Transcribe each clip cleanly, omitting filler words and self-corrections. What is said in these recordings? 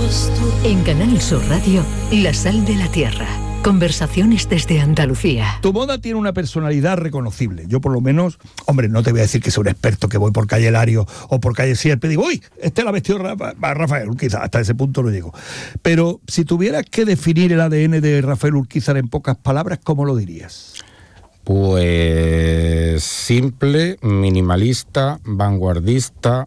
En Canal Sur Radio, La Sal de la Tierra. Conversaciones desde Andalucía. Tu moda tiene una personalidad reconocible. Yo por lo menos, hombre, no te voy a decir que soy un experto, que voy por calle Lario o por calle Sierpe y digo, uy, la vestido Rafael Urquizar. Hasta ese punto no llego. Pero si tuvieras que definir el ADN de Rafael Urquizar en pocas palabras, ¿cómo lo dirías? Pues simple, minimalista, vanguardista,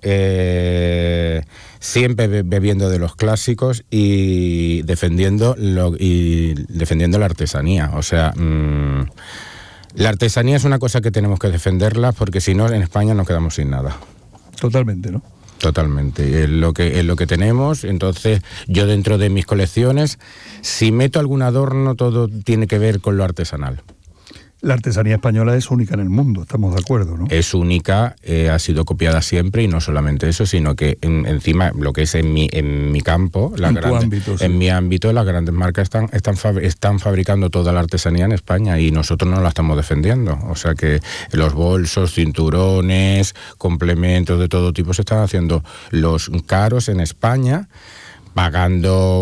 siempre bebiendo de los clásicos y defendiendo la artesanía. O sea, la artesanía es una cosa que tenemos que defenderla, porque si no, en España nos quedamos sin nada. Totalmente, ¿no? Totalmente, es lo que tenemos. Entonces, yo dentro de mis colecciones, si meto algún adorno, todo tiene que ver con lo artesanal. La artesanía española es única en el mundo, estamos de acuerdo, ¿no? Es única, ha sido copiada siempre, y no solamente eso, sino que encima lo que es en mi campo, en mi ámbito, las grandes marcas están fabricando toda la artesanía en España y nosotros no la estamos defendiendo. O sea que los bolsos, cinturones, complementos de todo tipo se están haciendo los caros en España, pagando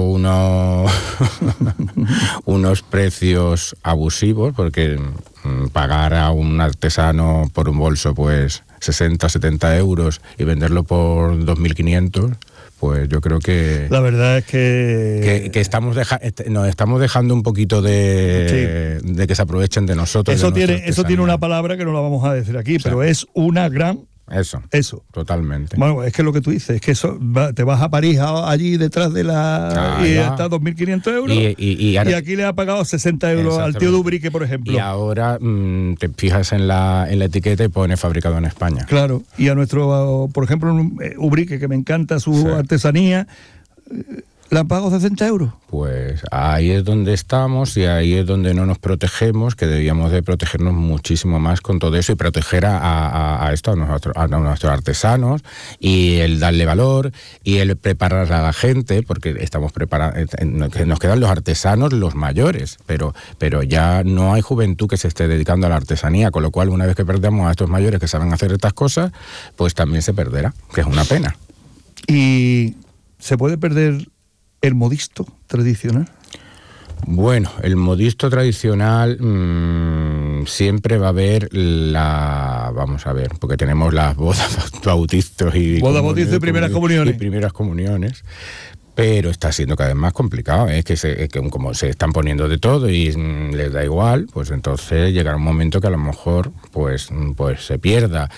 unos precios abusivos, porque pagar a un artesano por un bolso pues 60, 70 euros y venderlo por 2.500, pues yo creo que... La verdad es que nos estamos dejando un poquito de que se aprovechen de nosotros. Eso tiene una palabra que no la vamos a decir aquí, pero es una gran... Eso. Totalmente. Bueno, es que lo que tú dices, es que te vas a París allí detrás de y está 2.500 euros y aquí le ha pagado 60 euros al tío de Ubrique, por ejemplo. Y ahora te fijas en la etiqueta y pone fabricado en España. Claro, y a nuestro, por ejemplo, Ubrique, que me encanta su artesanía, ¿le han pagado 60 euros? Pues ahí es donde estamos y ahí es donde no nos protegemos, que debíamos de protegernos muchísimo más con todo eso y proteger a nuestros artesanos, y el darle valor y el preparar a la gente, porque estamos preparando, nos quedan los artesanos, los mayores, pero ya no hay juventud que se esté dedicando a la artesanía, con lo cual una vez que perdamos a estos mayores que saben hacer estas cosas, pues también se perderá, que es una pena. ¿Y se puede perder el modisto tradicional? Bueno, el modisto tradicional siempre va a haber vamos a ver, porque tenemos las bodas, bautizos y primeras comuniones. Pero está siendo cada vez más complicado, es que como se están poniendo de todo y les da igual, pues entonces llegará un momento que a lo mejor pues se pierda.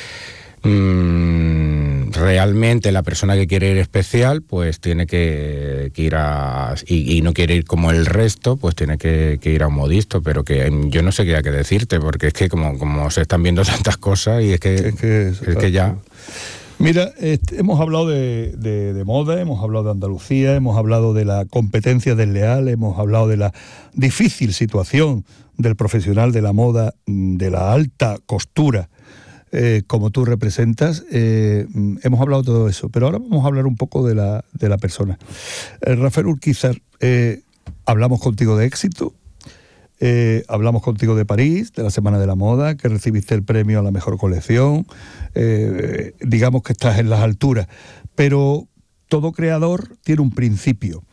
Realmente la persona que quiere ir especial pues tiene que ir y no quiere ir como el resto, pues tiene que ir a un modisto, pero que yo no sé qué hay que decirte, porque es que como se están viendo tantas cosas y es que ya... Mira, hemos hablado de moda, hemos hablado de Andalucía, hemos hablado de la competencia desleal, hemos hablado de la difícil situación del profesional de la moda, de la alta costura, como tú representas. Hemos hablado de todo eso, pero ahora vamos a hablar un poco de la persona. Rafael Urquizar, hablamos contigo de éxito, hablamos contigo de París, de la Semana de la Moda, que recibiste el premio a la mejor colección, digamos que estás en las alturas, pero todo creador tiene un principio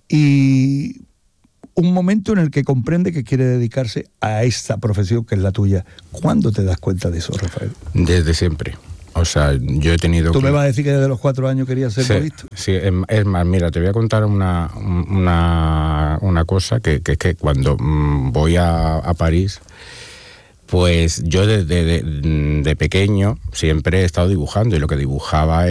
y un momento en el que comprende que quiere dedicarse a esta profesión que es la tuya. ¿Cuándo te das cuenta de eso, Rafael? Desde siempre. O sea, yo he tenido... ¿Tú me vas a decir que desde los 4 años querías ser modisto? Sí, es más, mira, te voy a contar una cosa, que es que cuando voy a París, pues yo de pequeño siempre he estado dibujando, y lo que dibujaba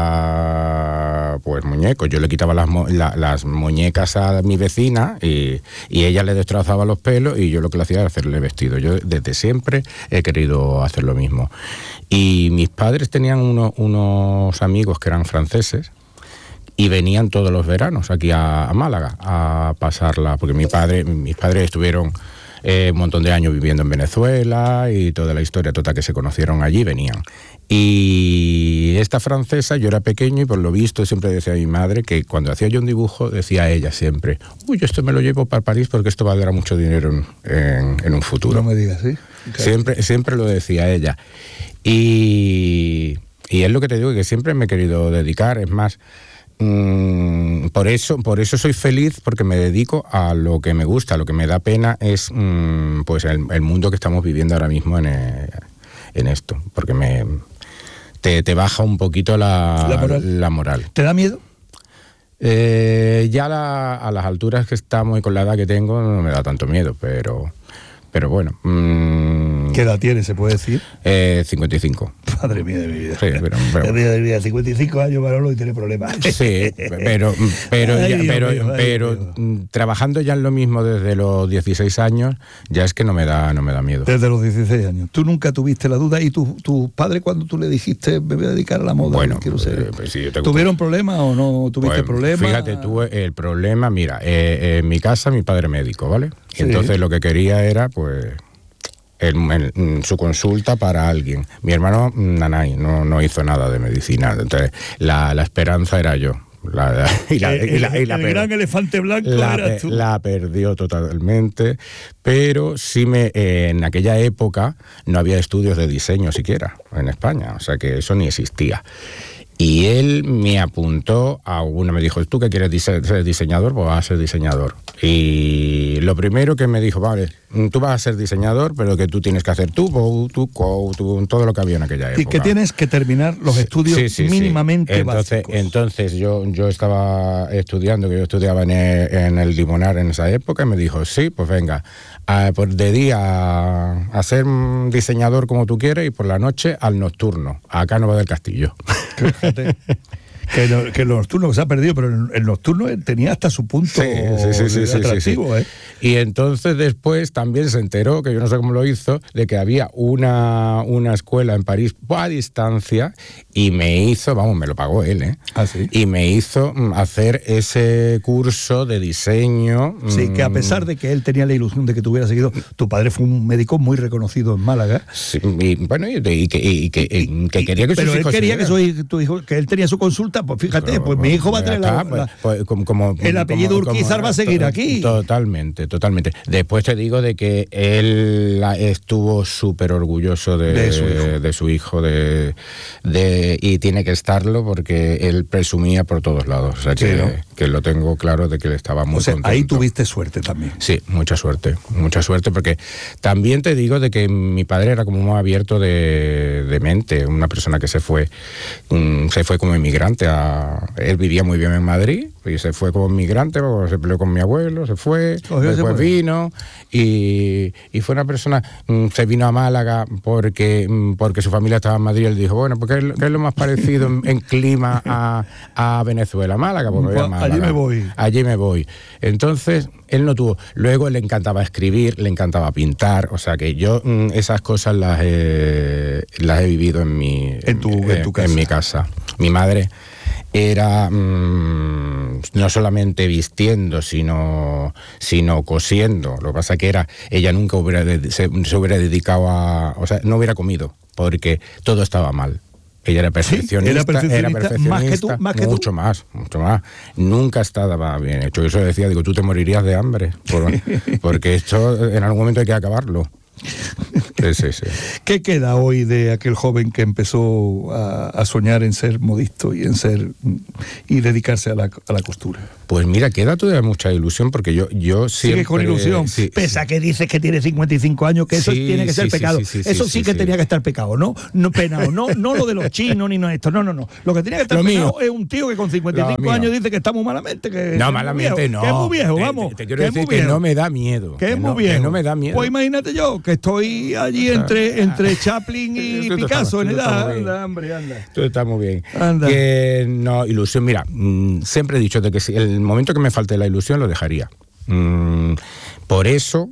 era pues muñecos. Yo le quitaba las muñecas a mi vecina y ella le destrozaba los pelos, y yo lo que le hacía era hacerle vestido. Yo desde siempre he querido hacer lo mismo. Y mis padres tenían unos amigos que eran franceses y venían todos los veranos aquí a Málaga a pasarla, porque mis padres estuvieron un montón de años viviendo en Venezuela y toda la historia toda que se conocieron allí, venían. Y esta francesa, yo era pequeño y por lo visto siempre decía a mi madre que cuando hacía yo un dibujo decía a ella siempre: uy, esto me lo llevo para París porque esto valdrá mucho dinero en un futuro. No me digas, ¿sí? Siempre lo decía ella. Y es lo que te digo, que siempre me he querido dedicar. Es más, por eso soy feliz, porque me dedico a lo que me gusta. Lo que me da pena es pues el mundo que estamos viviendo ahora mismo en esto, porque te baja un poquito la moral. ¿Te da miedo? Ya a las alturas que estamos y con la edad que tengo no me da tanto miedo, pero bueno. ¿Qué edad tienes, se puede decir? 55. Madre mía de mi vida. Sí, pero 55 años, Manolo, y tiene problemas. Sí, pero trabajando ya en lo mismo desde los 16 años, ya es que no me da miedo. Desde los 16 años. ¿Tú nunca tuviste la duda? ¿Y tu padre, cuando tú le dijiste, me voy a dedicar a la moda? Bueno, quiero ser? Pues sí, ¿Tuvieron problemas o no tuviste problemas? Fíjate tú, el problema, mira, en mi casa mi padre médico, ¿vale? Sí. Entonces lo que quería era, pues, su consulta para alguien. Mi hermano, nanay, no hizo nada de medicina. Entonces la esperanza era yo. El gran elefante blanco eras tú. La perdió totalmente, pero sí en aquella época no había estudios de diseño siquiera en España, o sea que eso ni existía. Y él me apuntó me dijo, ¿tú qué quieres ser diseñador? Pues vas a ser diseñador. Y lo primero que me dijo, vale, tú vas a ser diseñador, pero que tú tienes que hacer todo lo que había en aquella época. Y que tienes que terminar los estudios mínimamente básicos. Entonces yo estaba estudiando, que yo estudiaba en el Limonar en esa época, y me dijo, sí, pues venga, de día a ser diseñador como tú quieres, y por la noche al nocturno, a Cánovas del Castillo. Fíjate, que el nocturno se ha perdido, pero el nocturno tenía hasta su punto atractivo. Sí. Y entonces después también se enteró, que yo no sé cómo lo hizo, de que había una escuela en París a distancia, y me hizo, me lo pagó él, ¿eh? ¿Ah, sí? Y me hizo hacer ese curso de diseño. Sí, que a pesar de que él tenía la ilusión de que tuviera seguido, tu padre fue un médico muy reconocido en Málaga. Sí, y que quería que sus hijos... Pero él quería que tu hijo, que él tenía su consulta, pues fíjate, pues mi hijo va a tener el apellido Urquizar va a seguir aquí. Totalmente. Después te digo de que él estuvo súper orgulloso de su hijo, y tiene que estarlo, porque él presumía por todos lados. O sea, que lo tengo claro de que él estaba muy contento. Ahí tuviste suerte también. Sí, mucha suerte, porque también te digo de que mi padre era como muy abierto de mente, una persona que se fue como inmigrante. Él vivía muy bien en Madrid, y se fue como inmigrante, se peleó con mi abuelo, se fue, después vino, y fue una persona, se vino a Málaga porque su familia estaba en Madrid. Él dijo, bueno, porque es lo más parecido en clima a Venezuela, Málaga, pues me voy a Málaga. Allí me voy. Entonces, él no tuvo. Luego le encantaba escribir, le encantaba pintar, o sea que yo esas cosas las he vivido en mi casa. Mi madre era no solamente vistiendo, sino cosiendo. Lo que pasa que ella nunca se hubiera dedicado no hubiera comido, porque todo estaba mal. Ella era perfeccionista, más que tú. Mucho más. Nunca estaba bien hecho. Eso decía, tú te morirías de hambre, porque esto en algún momento hay que acabarlo. Sí. ¿Qué queda hoy de aquel joven que empezó a soñar en ser modisto y dedicarse a la costura? Pues mira, queda todavía mucha ilusión, porque yo siempre... Sigue con ilusión, pese a que dices que tiene 55 años, que eso tiene que ser pecado. Eso sí que tenía que estar pecado, no penado, no lo de los chinos ni esto, no. Lo que tenía que estar pecado es un tío que con 55 años dice que está muy malamente, que malamente no. Que es muy viejo, vamos. Te quiero decir que no me da miedo. Que es muy viejo. Que no me da miedo. Pues imagínate yo, que estoy allí entre Chaplin y Picasso en edad. Hombre, anda. Todo está muy bien. Anda. Que no, ilusión, mira, siempre he dicho de que si el momento que me falte la ilusión lo dejaría. Por eso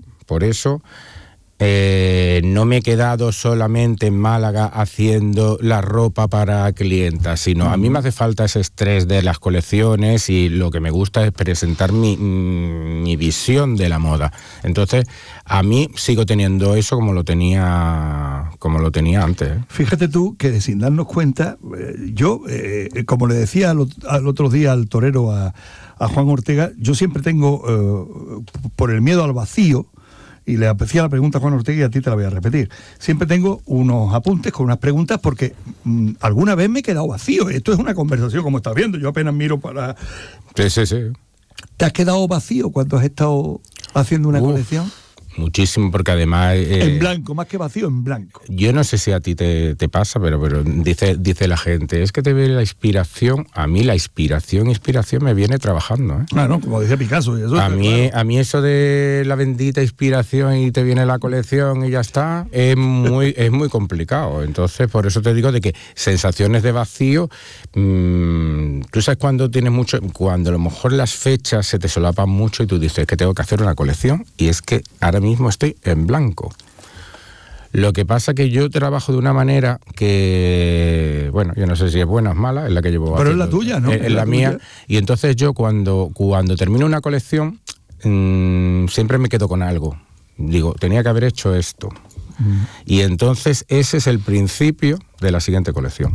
no me he quedado solamente en Málaga haciendo la ropa para clientas, sino a mí me hace falta ese estrés de las colecciones, y lo que me gusta es presentar mi visión de la moda. Entonces, a mí sigo teniendo eso como lo tenía antes. Fíjate tú que, sin darnos cuenta, yo, como le decía al otro día al torero a Juan Ortega, yo siempre tengo, por el miedo al vacío, y le hacía la pregunta a Juan Ortega y a ti te la voy a repetir. Siempre tengo unos apuntes con unas preguntas porque alguna vez me he quedado vacío. Esto es una conversación, como estás viendo, yo apenas miro para... Sí. ¿Te has quedado vacío cuando has estado haciendo una colección? Muchísimo, porque además... en blanco, más que vacío, en blanco. Yo no sé si a ti te pasa, pero dice la gente, es que te ve la inspiración. A mí la inspiración me viene trabajando, ¿eh? Claro, como dice Picasso. Y eso a mí eso de la bendita inspiración y te viene la colección y ya está, es muy complicado. Entonces, por eso te digo de que sensaciones de vacío, tú sabes cuando tienes mucho, cuando a lo mejor las fechas se te solapan mucho y tú dices que tengo que hacer una colección, y es que ahora mismo estoy en blanco. Lo que pasa que yo trabajo de una manera que, bueno, yo no sé si es buena o es mala, es la que llevo. Pero es la tuya, ¿no? Es la mía. Y entonces yo cuando termino una colección, siempre me quedo con algo. Digo, tenía que haber hecho esto. Y entonces ese es el principio de la siguiente colección.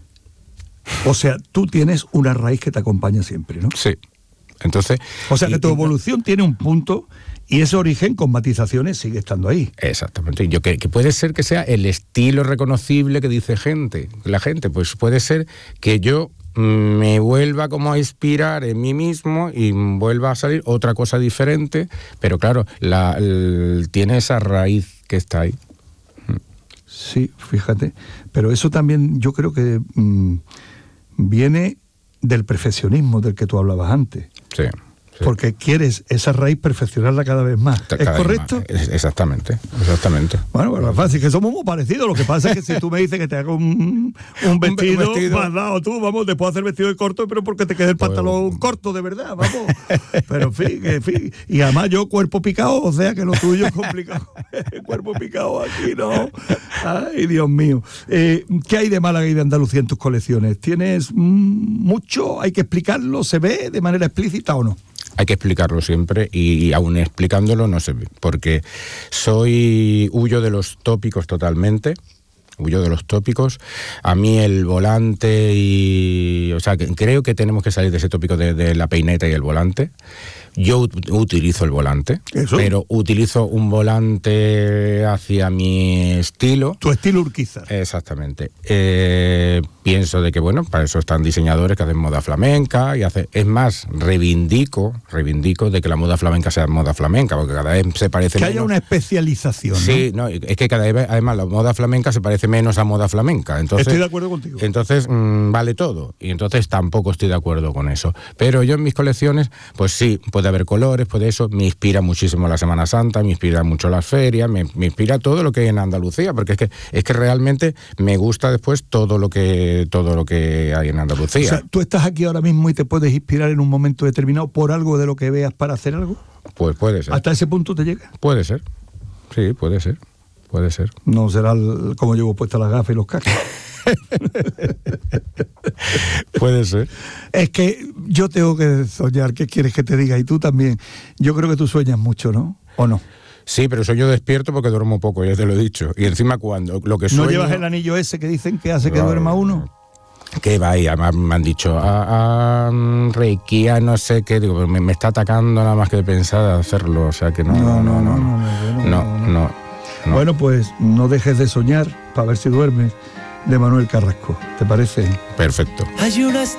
O sea, tú tienes una raíz que te acompaña siempre, ¿no? Sí. Entonces... O sea, que tu evolución tiene un punto... Y ese origen con matizaciones sigue estando ahí. Exactamente. Yo que puede ser que sea el estilo reconocible que dice la gente. Pues puede ser que yo me vuelva como a inspirar en mí mismo y vuelva a salir otra cosa diferente. Pero claro, tiene esa raíz que está ahí. Sí, fíjate. Pero eso también yo creo que viene del perfeccionismo del que tú hablabas antes. Sí. Sí. Porque quieres esa raíz perfeccionarla cada vez más. ¿Es correcto? Exactamente. Bueno, pues es fácil, que somos muy parecidos. Lo que pasa es que si tú me dices que te hago un vestido, me has dado tú, vamos, después hacer vestido de corto, pero porque te quede el pantalón corto, de verdad, vamos. Pero en fin. Y además yo cuerpo picado, o sea que lo tuyo es complicado. Cuerpo picado aquí, ¿no? Ay, Dios mío. ¿Qué hay de Málaga y de Andalucía en tus colecciones? ¿Tienes mucho? ¿Hay que explicarlo? ¿Se ve de manera explícita o no? Hay que explicarlo siempre y aún explicándolo no se ve, porque huyo de los tópicos totalmente, A mí el volante o sea, creo que tenemos que salir de ese tópico de la peineta y el volante. Yo utilizo el volante, ¿eso? Pero utilizo un volante hacia mi estilo. Tu estilo Urquiza. Exactamente. Pienso de que, bueno, para eso están diseñadores que hacen moda flamenca es más, reivindico de que la moda flamenca sea moda flamenca, porque cada vez se parece menos. Que haya una especialización, ¿no? Sí, no, es que cada vez, además, la moda flamenca se parece menos a moda flamenca. Entonces, estoy de acuerdo contigo. Entonces, vale todo. Y entonces tampoco estoy de acuerdo con eso. Pero yo en mis colecciones, pues sí, puede haber colores, puede eso, me inspira muchísimo la Semana Santa, me inspira mucho las ferias, me inspira todo lo que hay en Andalucía, porque es que realmente me gusta después todo lo que hay en Andalucía. O sea, ¿tú estás aquí ahora mismo y te puedes inspirar en un momento determinado por algo de lo que veas para hacer algo? Pues puede ser. ¿Hasta ese punto te llega? Puede ser. Sí, puede ser. No será como llevo puestas las gafas y los cascos. Puede ser. Es que yo tengo que soñar. ¿Qué quieres que te diga? Y tú también. Yo creo que tú sueñas mucho, ¿no? ¿O no? Sí, pero sueño despierto porque duermo poco, ya te lo he dicho. Y encima cuando lo que sueño... ¿No llevas el anillo ese que dicen que hace que duerma uno? Que va, y además me han dicho Reiki, no sé qué, digo, me está atacando nada más que de pensar hacerlo, o sea que no. Bueno, pues no dejes de soñar para ver si duermes, de Manuel Carrasco, ¿te parece? Perfecto. Hay una